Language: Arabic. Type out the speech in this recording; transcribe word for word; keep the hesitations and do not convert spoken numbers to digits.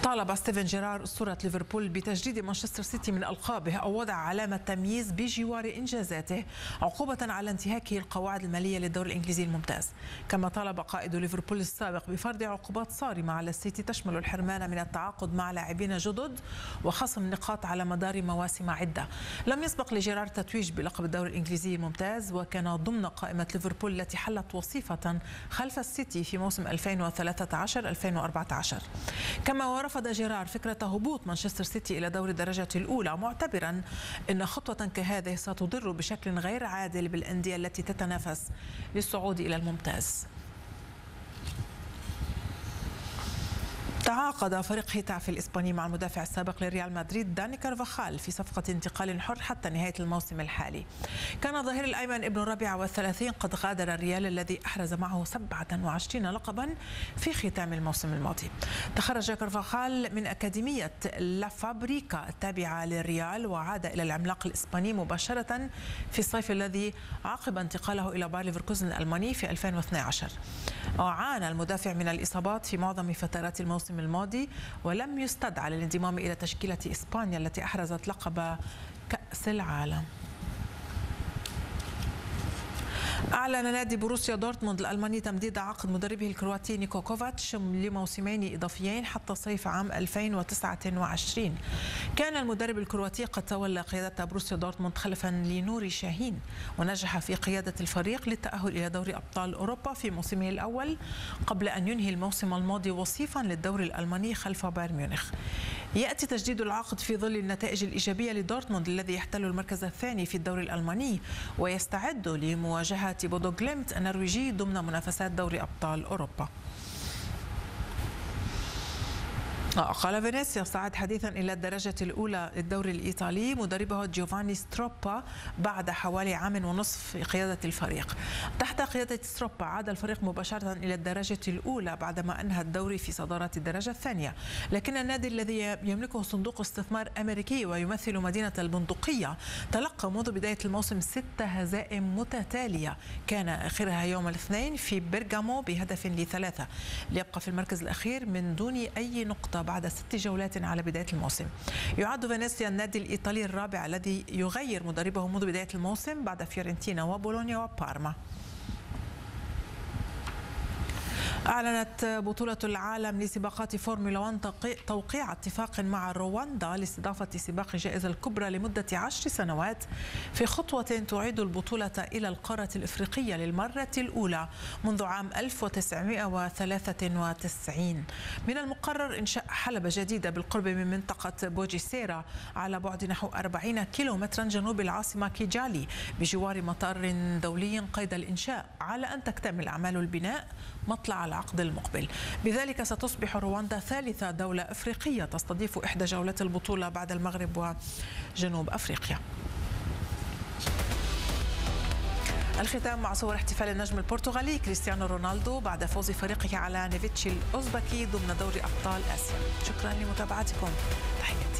طالب ستيفن جيرار أسطورة ليفربول بتجديد مانشستر سيتي من ألقابه أو وضع علامة تمييز بجوار إنجازاته عقوبة على انتهاكه القواعد المالية للدوري الإنجليزي الممتاز. كما طالب قائد ليفربول السابق بفرض عقوبات صارمة على السيتي تشمل الحرمان من التعاقد مع لاعبين جدد وخصم نقاط على مدار مواسم عدة. لم يسبق لجيرار تتويج بلقب الدوري الإنجليزي الممتاز، وكان ضمن قائمة ليفربول التي حلت وصيفة خلف السيتي في موسم ألفين وثلاثة عشر ألفين وأربعة عشر. كما رفض جيرار فكرة هبوط مانشستر سيتي إلى دوري الدرجة الأولى، معتبرا أن خطوة كهذه ستضر بشكل غير عادل بالأندية التي تتنافس للصعود إلى الممتاز. تعاقد فريق هيتاف الإسباني مع المدافع السابق لريال مدريد داني كارفاخال في صفقة انتقال حر حتى نهاية الموسم الحالي. كان الظهير الأيمن ابن الرابعة والثلاثين قد غادر الريال الذي أحرز معه سبعة وعشرين لقبا في ختام الموسم الماضي. تخرج كارفاخال من أكاديمية لا فابريكا التابعة للريال وعاد إلى العملاق الإسباني مباشرة في الصيف الذي عقب انتقاله إلى باير ليفركوزن الألماني في ألفين واثني عشر. وعانى المدافع من الإصابات في معظم فترات الموسم الماضي ولم يستدعى للانضمام إلى تشكيلة إسبانيا التي أحرزت لقب كأس العالم. أعلن نادي بروسيا دورتموند الألماني تمديد عقد مدربه الكرواتي نيكو كوفاتش لموسمين إضافيين حتى صيف عام ألفين وتسعة وعشرين. كان المدرب الكرواتي قد تولى قيادة بروسيا دورتموند خلفا لنوري شاهين، ونجح في قيادة الفريق للتأهل إلى دوري أبطال أوروبا في موسمه الأول قبل أن ينهي الموسم الماضي وصيفا للدوري الألماني خلف بايرن ميونخ. يأتي تجديد العقد في ظل النتائج الإيجابية لدورتموند الذي يحتل المركز الثاني في الدوري الألماني ويستعد لمواجهة بودو غليمت النرويجي ضمن منافسات دوري أبطال أوروبا. قال فينيسيا صعد حديثا إلى الدرجة الأولى للدوري الإيطالي مدربه جوفاني ستروبا بعد حوالي عام ونصف في قيادة الفريق. تحت قيادة ستروبا عاد الفريق مباشرة إلى الدرجة الأولى بعدما أنهى الدوري في صدارة الدرجة الثانية، لكن النادي الذي يملكه صندوق استثمار أمريكي ويمثل مدينة البندقية تلقى منذ بداية الموسم ست هزائم متتالية، كان آخرها يوم الاثنين في بيرغامو بهدف لثلاثة، ليبقى في المركز الأخير من دون أي نقطة بعد ست جولات على بداية الموسم. يعد فينيسيا النادي الإيطالي الرابع الذي يغير مدربه منذ بداية الموسم بعد فيورنتينا وبولونيا وبارما. أعلنت بطولة العالم لسباقات فورمولا واحد توقيع اتفاق مع رواندا لاستضافة سباق الجائزة الكبرى لمدة عشر سنوات في خطوة تعيد البطولة إلى القارة الإفريقية للمرة الأولى منذ عام ألف وتسعمئة وثلاثة وتسعين. من المقرر إنشاء حلبة جديدة بالقرب من منطقة بوجيسيرا على بعد نحو أربعين كيلومترا جنوب العاصمة كيجالي بجوار مطار دولي قيد الإنشاء، على أن تكتمل أعمال البناء مطلع العقد المقبل. بذلك ستصبح رواندا ثالث دولة أفريقية تستضيف إحدى جولات البطولة بعد المغرب وجنوب أفريقيا. الختام مع صور احتفال النجم البرتغالي كريستيانو رونالدو بعد فوز فريقه على نيفيتشي الأوزبكي ضمن دوري أبطال آسيا. شكرا لمتابعتكم، تحياتي.